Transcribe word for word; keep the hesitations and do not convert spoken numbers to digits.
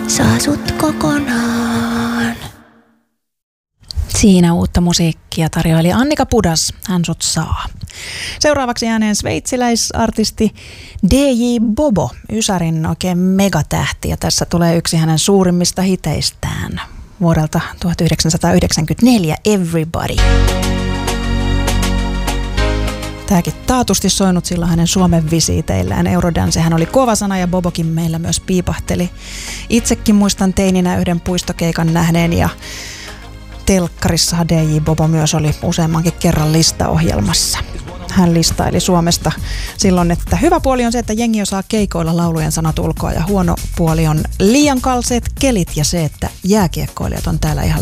saa sut kokonaan. Siinä uutta musiikkia tarjoili Annika Pudas, hän sut saa. Seuraavaksi ääneen sveitsiläisartisti D J Bobo, Ysärin oikein megatähti, ja tässä tulee yksi hänen suurimmista hiteistään vuodelta tuhatyhdeksänsataayhdeksänkymmentäneljä, Everybody. Tämäkin taatusti soinut silloin hänen Suomen visiiteillään. Eurodancehän oli kova sana ja Bobokin meillä myös piipahteli. Itsekin muistan teininä yhden puistokeikan nähneen ja telkkarissahan D J Bobo myös oli useammankin kerran listaohjelmassa. Hän listaili Suomesta silloin, että hyvä puoli on se, että jengi osaa keikoilla laulujen sanat ulkoa ja huono puoli on liian kalseet kelit ja se, että jääkiekkoilijat on täällä ihan